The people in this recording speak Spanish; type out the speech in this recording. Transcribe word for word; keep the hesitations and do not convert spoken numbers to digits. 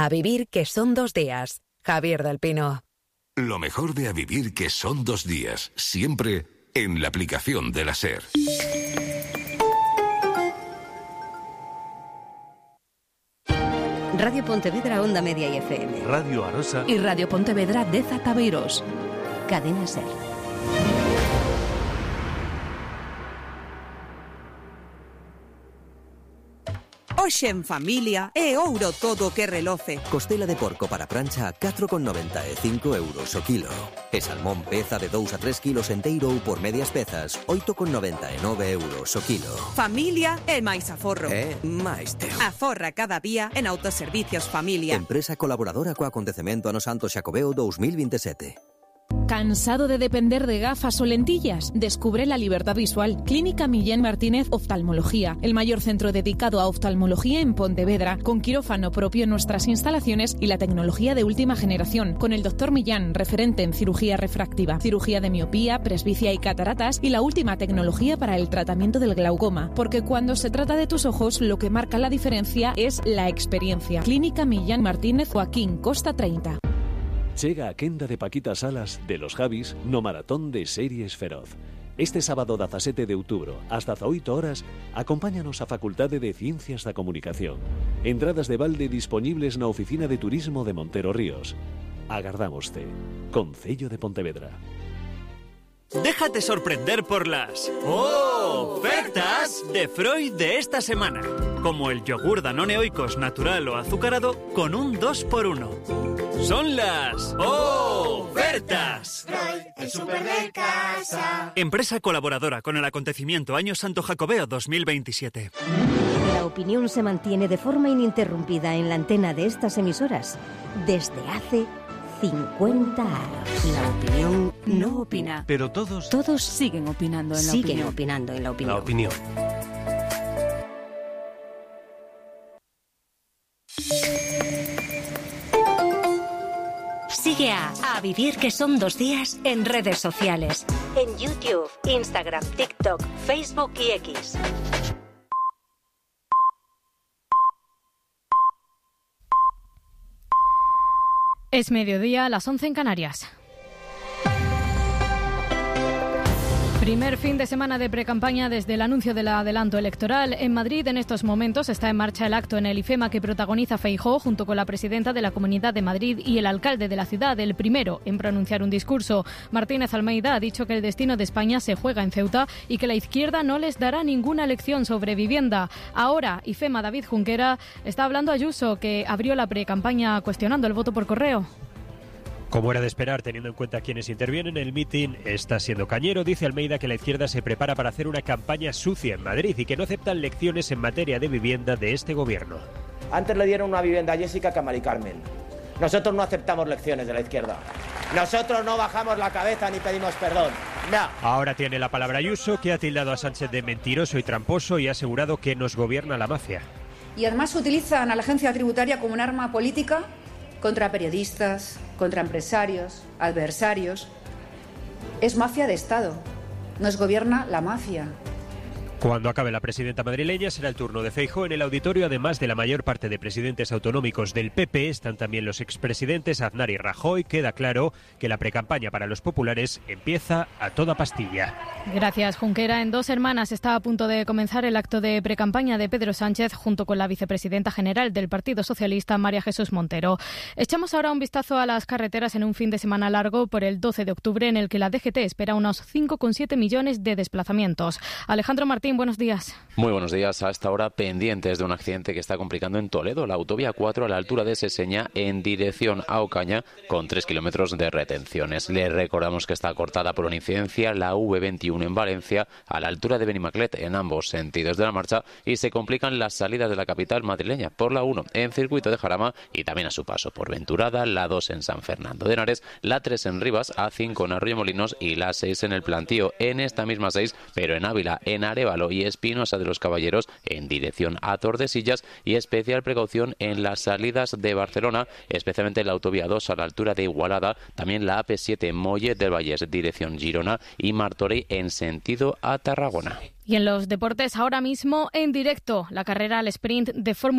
A vivir que son dos días. Javier del Pino. Lo mejor de A vivir que son dos días. Siempre en la aplicación de la SER. Radio Pontevedra Onda Media y F M. Radio Arosa. Y Radio Pontevedra Deza Tabeiros. Cadena SER. Hoxe en familia é ouro todo que reloce. Costela de porco para prancha a catro con noventa e cinco euros o kilo. E salmón peza de dous a tres kilos enteiro ou por medias pezas, oito con noventa e nove euros o kilo. Familia é máis aforro. É máis teu. Aforra cada día en Autoservicios Familia. Empresa colaboradora co acontecemento ano Santo Xacobeo dos mil veintisiete. ¿Cansado de depender de gafas o lentillas? Descubre la libertad visual. Clínica Millán Martínez Oftalmología, el mayor centro dedicado a oftalmología en Pontevedra, con quirófano propio en nuestras instalaciones y la tecnología de última generación, con el doctor Millán, referente en cirugía refractiva, cirugía de miopía, presbicia y cataratas, y la última tecnología para el tratamiento del glaucoma, porque cuando se trata de tus ojos, lo que marca la diferencia es la experiencia. Clínica Millán Martínez, Joaquín Costa treinta. Chega a quenda de Paquita Salas de los Javis no Maratón de Series Feroz. Este sábado dezasete de outubro, hasta oito horas, acompáñanos á Facultade de Ciencias da Comunicación. Entradas de balde disponibles na Oficina de Turismo de Montero Ríos. Agardámoste. Concello de Pontevedra. Déjate sorprender por las ofertas de Freud de esta semana, como el yogur Danone Oikos natural o azucarado con un dos por uno. Son las ofertas. Freud, el súper de casa. Empresa colaboradora con el acontecimiento Año Santo Jacobeo dos mil veintisiete. La opinión se mantiene de forma ininterrumpida en la antena de estas emisoras desde hace cincuenta años. La opinión no opina. Pero todos... Todos siguen opinando en la siguen opinión. opinando en la opinión. La opinión. Sigue a A Vivir que son dos días en redes sociales. En YouTube, Instagram, TikTok, Facebook y X. Es mediodía, a las once en Canarias. Primer fin de semana de precampaña desde el anuncio del adelanto electoral. En Madrid, en estos momentos, está en marcha el acto en el IFEMA que protagoniza Feijóo junto con la presidenta de la Comunidad de Madrid y el alcalde de la ciudad, el primero en pronunciar un discurso. Martínez Almeida ha dicho que el destino de España se juega en Ceuta y que la izquierda no les dará ninguna lección sobre vivienda. Ahora, IFEMA David Junquera está hablando a Ayuso, que abrió la precampaña cuestionando el voto por correo. Como era de esperar, teniendo en cuenta quienes intervienen, el mitin está siendo cañero. Dice Almeida que la izquierda se prepara para hacer una campaña sucia en Madrid y que no aceptan lecciones en materia de vivienda de este gobierno. Antes le dieron una vivienda a Jessica que a Mari Carmen. Nosotros no aceptamos lecciones de la izquierda. Nosotros no bajamos la cabeza ni pedimos perdón. No. Ahora tiene la palabra Ayuso, que ha tildado a Sánchez de mentiroso y tramposo y ha asegurado que nos gobierna la mafia. Y además utilizan a la agencia tributaria como un arma política contra periodistas, contra empresarios, adversarios. Es mafia de Estado. Nos gobierna la mafia. Cuando acabe la presidenta madrileña será el turno de Feijóo. En el auditorio, además de la mayor parte de presidentes autonómicos del P P, están también los expresidentes Aznar y Rajoy. Queda claro que la precampaña para los populares empieza a toda pastilla. Gracias, Junquera. En Dos Hermanas está a punto de comenzar el acto de precampaña de Pedro Sánchez junto con la vicepresidenta general del Partido Socialista, María Jesús Montero. Echamos ahora un vistazo a las carreteras en un fin de semana largo por el doce de octubre en el que la D G T espera unos cinco coma siete millones de desplazamientos. Alejandro Martín, buenos días. Muy buenos días. A esta hora pendientes de un accidente que está complicando en Toledo, la autovía cuatro a la altura de Seseña en dirección a Ocaña con tres kilómetros de retenciones. Les recordamos que está cortada por una incidencia la V veintiuno en Valencia a la altura de Benimaclet en ambos sentidos de la marcha y se complican las salidas de la capital madrileña por la uno en Circuito de Jarama y también a su paso por Venturada, la dos en San Fernando de Henares, la tres en Rivas, A cinco en Arroyomolinos y la seis en El Plantío. En esta misma seis, pero en Ávila, en Arévalo y Espinosa de los Caballeros en dirección a Tordesillas y especial precaución en las salidas de Barcelona, especialmente en la autovía dos a la altura de Igualada, también la A P siete Mollet del Vallès dirección Girona y Martorell en sentido a Tarragona. Y en los deportes ahora mismo en directo, la carrera al sprint de Fórmula